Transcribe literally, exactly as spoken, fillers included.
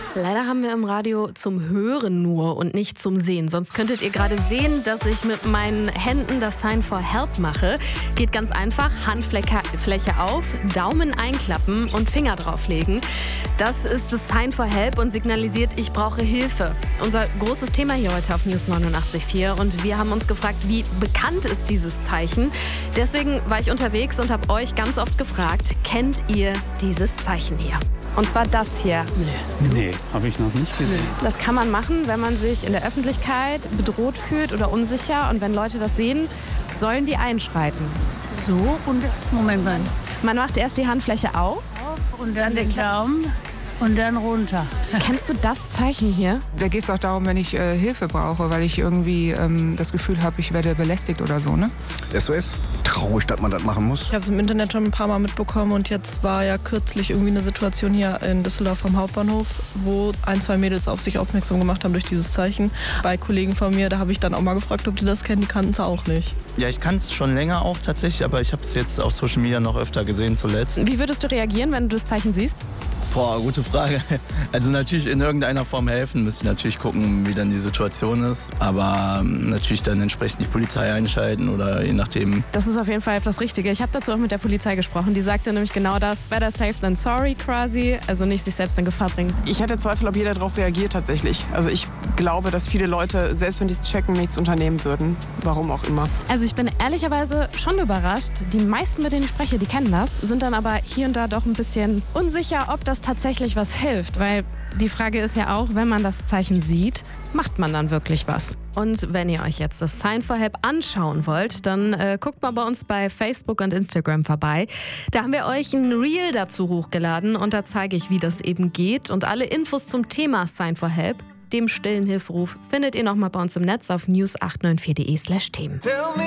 Leider haben wir im Radio zum Hören nur und nicht zum Sehen. Sonst könntet ihr gerade sehen, dass ich mit meinen Händen das Sign for Help mache. Geht ganz einfach, Handfläche Fläche auf, Daumen einklappen und Finger drauflegen. Das ist das Sign for Help und signalisiert, ich brauche Hilfe. Unser großes Thema hier heute auf News neunundachtzig Komma vier und wir haben uns gefragt, wie bekannt ist dieses Zeichen. Deswegen war ich unterwegs und habe euch ganz oft gefragt, kennt ihr dieses Zeichen hier? Und zwar das hier. Nee, nee habe ich noch nicht gesehen. Das kann man machen, wenn man sich in der Öffentlichkeit bedroht fühlt oder unsicher. Und wenn Leute das sehen, sollen die einschreiten. So, und Moment mal. Man macht erst die Handfläche auf. Und dann den Daumen und dann runter. Kennst du das Zeichen hier? Da geht es auch darum, wenn ich äh, Hilfe brauche, weil ich irgendwie ähm, das Gefühl habe, ich werde belästigt oder so, ne? S O S. Traurig, dass man das machen muss. Ich habe es im Internet schon ein paar Mal mitbekommen und jetzt war ja kürzlich irgendwie eine Situation hier in Düsseldorf am Hauptbahnhof, wo ein, zwei Mädels auf sich aufmerksam gemacht haben durch dieses Zeichen. Bei Kollegen von mir, da habe ich dann auch mal gefragt, ob die das kennen, die kannten es auch nicht. Ja, ich kann es schon länger auch tatsächlich, aber ich habe es jetzt auf Social Media noch öfter gesehen zuletzt. Wie würdest du reagieren, wenn du das Zeichen siehst? Boah, gute Frage. Also natürlich in irgendeiner Form helfen, müsste ich natürlich gucken, wie dann die Situation ist. Aber natürlich dann entsprechend die Polizei einschalten oder je nachdem. Das ist auf jeden Fall das Richtige. Ich habe dazu auch mit der Polizei gesprochen. Die sagte nämlich genau das. Better safe than sorry quasi. Also nicht sich selbst in Gefahr bringen. Ich hätte Zweifel, ob jeder darauf reagiert tatsächlich. Also ich glaube, dass viele Leute, selbst wenn die es checken, nichts unternehmen würden. Warum auch immer. Also ich bin ehrlicherweise schon überrascht. Die meisten, mit denen ich spreche, die kennen das, sind dann aber hier und da doch ein bisschen unsicher, ob das tatsächlich was hilft. Weil die Frage ist ja auch, wenn man das Zeichen sieht, macht man dann wirklich was? Und wenn ihr euch jetzt das Sign for Help anschauen wollt, dann äh, guckt mal bei uns bei Facebook und Instagram vorbei. Da haben wir euch ein Reel dazu hochgeladen und da zeige ich, wie das eben geht. Und alle Infos zum Thema Sign for Help, dem stillen Hilferuf, findet ihr nochmal bei uns im Netz auf news acht neun vier punkt de slash themen.